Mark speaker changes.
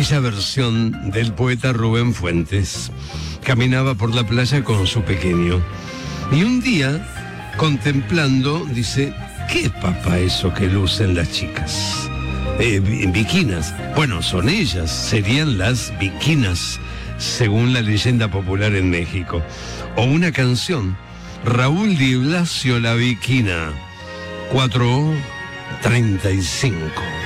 Speaker 1: aquella versión del poeta Rubén Fuentes. Caminaba por la playa con su pequeño. Y un día, contemplando, dice: ¿qué es, papá, eso que lucen las chicas? Biquinas. Bueno, son ellas, serían las biquinas, según la leyenda popular en México. O una canción, Raúl Di Blasio, La Biquina, 4:35.